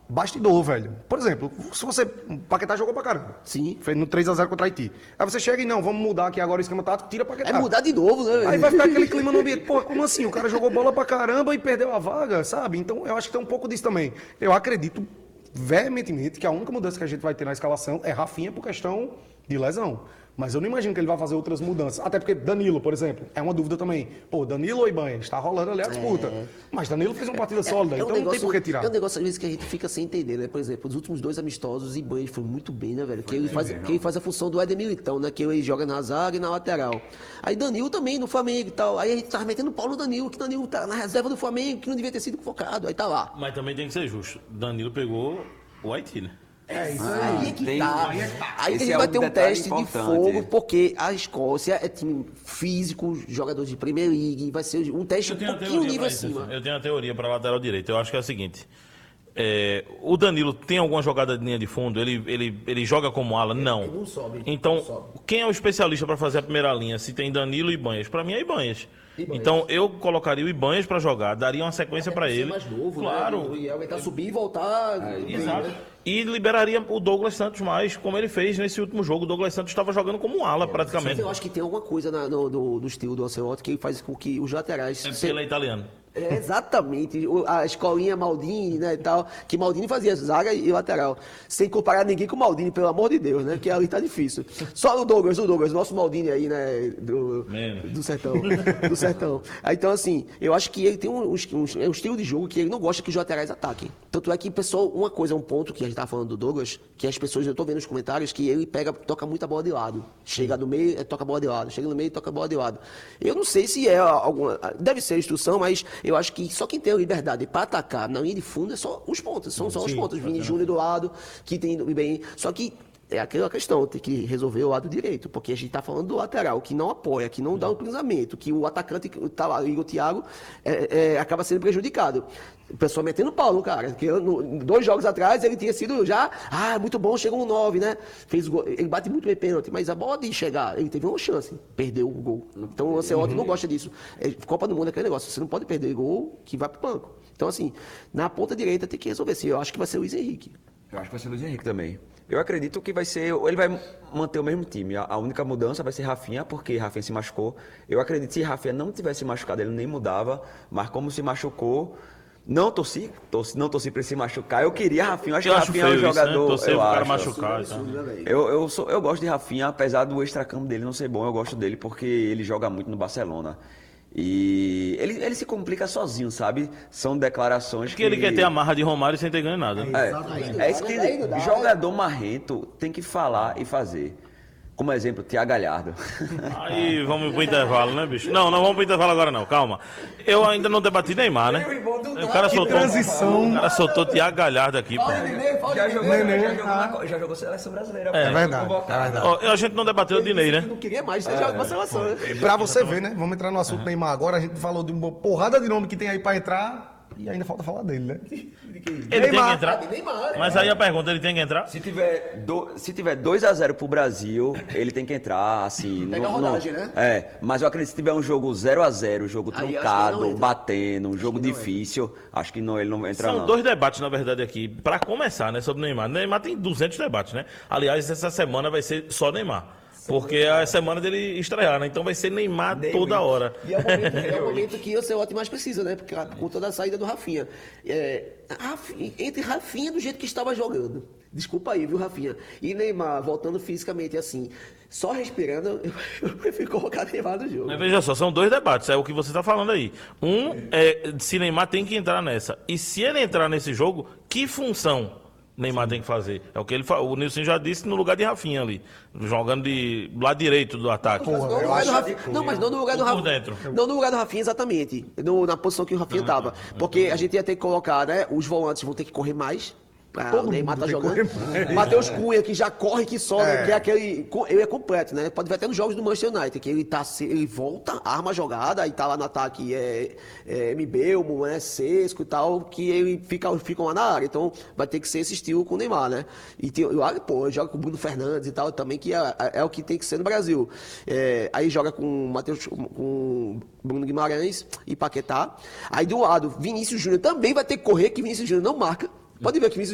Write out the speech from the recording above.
bastidor, velho. Por exemplo, se você. O Paquetá jogou pra caramba. Sim. Fez no 3x0 contra a Haiti. Aí você chega e não, vamos mudar aqui agora o esquema tático, tira Paquetá. É mudar de novo, né, velho? Aí vai ficar aquele clima no ambiente. Pô, como assim? O cara jogou bola pra caramba e perdeu a vaga, sabe? Então eu acho que tem um pouco disso também. Eu acredito veementemente que a única mudança que a gente vai ter na escalação é Rafinha por questão de lesão. Mas eu não imagino que ele vai fazer outras mudanças. Até porque Danilo, por exemplo, é uma dúvida também. Pô, Danilo ou Ibanez? Está rolando ali a disputa. Mas Danilo fez uma partida sólida, então não tem por que tirar. É um negócio, às vezes, que a gente fica sem entender, né? Por exemplo, os últimos 2 amistosos, Ibanez foi muito bem, né, velho? Que ele faz a função do Éder Militão, né? Que ele joga na zaga e na lateral. Aí Danilo também, no Flamengo e tal. Aí a gente tava metendo pau no Danilo, que Danilo tá na reserva do Flamengo, que não devia ter sido convocado. Aí tá lá. Mas também tem que ser justo. Danilo pegou o Haiti, né? Aí é que tá. Aí a Esse gente é vai um ter um detalhe teste de importante. fogo, porque a Escócia é time físico, jogador de Premier League, vai ser um teste um pouquinho nível acima. Eu tenho uma teoria para lateral direito. Eu acho que é a seguinte. O Danilo tem alguma jogada de linha de fundo? Ele joga como ala? Não. Ele não sobe. Então, não sobe. quem é o especialista para fazer a primeira linha? Se tem Danilo e Ibanez? Para mim é Ibanez. Então, eu colocaria o Ibanez para jogar, daria uma sequência para ele. Mais novo, claro. Né? E aguentar subir e voltar. Exato. E liberaria o Douglas Santos mais, como ele fez nesse último jogo. O Douglas Santos estava jogando como um ala, praticamente. Mas eu acho que tem alguma coisa no estilo do Ancelotti que faz com que os laterais... É porque ele é italiano. Exatamente, a escolinha Maldini, né, e tal, que Maldini fazia zaga e lateral, sem comparar ninguém com o Maldini, pelo amor de Deus, né, que ali tá difícil. Só o Douglas, nosso Maldini aí, né, do sertão. Então, assim, eu acho que ele tem um estilo de jogo que ele não gosta que os laterais ataquem. Tanto é que, pessoal, um ponto que a gente tava falando do Douglas, que as pessoas, eu tô vendo nos comentários, que ele toca muita bola de lado. Chega no meio, toca a bola de lado. Chega no meio, toca a bola de lado. Eu não sei se é alguma... Deve ser instrução, mas eu acho que só quem tem a liberdade para atacar na linha de fundo é só os pontos. São só os pontos. Vini Júnior do lado, que tem bem... Só que é aquela questão, tem que resolver o lado direito, porque a gente tá falando do lateral, que não apoia, que não dá um cruzamento, que o atacante que tá lá, o Thiago, acaba sendo prejudicado. O pessoal metendo pau no cara, que 2 jogos atrás ele tinha sido já, muito bom, chegou um 9, né? Ele bate muito bem pênalti, mas a bola de chegar, ele teve uma chance, perdeu o gol. Então o Ancelotti não gosta disso. Copa do Mundo é aquele negócio, você não pode perder gol que vai pro banco. Então assim, na ponta direita tem que resolver, eu acho que vai ser o Luiz Henrique. Eu acho que vai ser o Luiz Henrique também. Eu acredito que vai ser... Ele vai manter o mesmo time. A única mudança vai ser Rafinha, porque Rafinha se machucou. Eu acredito que se Rafinha não tivesse machucado, ele nem mudava. Mas como se machucou... Não torci para ele se machucar. Eu queria Rafinha. Eu acho que Rafinha é um jogador... Torcer pro cara machucar. Então. Eu gosto de Rafinha, apesar do extracampo dele não ser bom. Eu gosto dele porque ele joga muito no Barcelona. E ele se complica sozinho, sabe? São declarações porque ele quer ter a marra de Romário sem ter ganho nada. É isso que jogador marrento tem que falar e fazer. Como exemplo, Thiago Galhardo. Aí vamos pro intervalo, né, bicho? Não vamos pro intervalo agora não, calma. Eu ainda não debati Neymar, né? O cara soltou Thiago Galhardo aqui, pô. Já jogou seleção brasileira. É verdade. A gente não debateu o Dinei, né? Não queria mais, você joga pra seleção, né? Pra você ver, né? Vamos entrar no assunto Neymar agora. A gente falou de uma porrada de nome que tem aí pra entrar. E ainda falta falar dele, né? Ele tem que entrar. Mas aí a pergunta, ele tem que entrar? Se tiver 2x0 pro Brasil, ele tem que entrar, assim... Pega a rodagem, né? Mas eu acredito que se tiver um jogo 0x0, jogo Aí, truncado, batendo, um jogo difícil, acho que ele não entra, não. São 2 debates, na verdade, aqui. Pra começar, né, sobre o Neymar. Neymar tem 200 debates, né? Aliás, essa semana vai ser só Neymar. Porque é a semana dele estrear, né? Então vai ser Neymar toda hora. E é o momento que o Ancelotti mais precisa, né? Por conta da saída do Rafinha. Entre Rafinha do jeito que estava jogando. Desculpa aí, viu, Rafinha? E Neymar voltando fisicamente assim, só respirando, eu prefiro colocar Neymar no jogo. Mas veja só, são 2 debates, é o que você está falando aí. Um é se Neymar tem que entrar nessa. E se ele entrar nesse jogo, que função Neymar tem que fazer? É o que ele fala. O Nilson já disse no lugar de Rafinha ali, jogando de lado direito do ataque. Mas não no lugar do Rafinha. Por dentro. Não no lugar do Rafinha, exatamente. Na posição que o Rafinha estava. Porque a gente ia ter que colocar, né? Os volantes vão ter que correr mais. O Neymar tá jogando. Matheus Cunha, que já corre, que sobe, que é aquele. Ele é completo, né? Pode ver até nos jogos do Manchester United, que ele volta, arma a jogada, aí tá lá no ataque Mbeumo, Sesco e tal, que ele ficam lá na área. Então vai ter que ser esse estilo com o Neymar, né? E joga com o Bruno Fernandes e tal, também, que é o que tem que ser no Brasil. Aí joga com com Bruno Guimarães e Paquetá. Aí do lado, Vinícius Júnior também vai ter que correr, que Vinícius Júnior não marca. Pode ver que Vinícius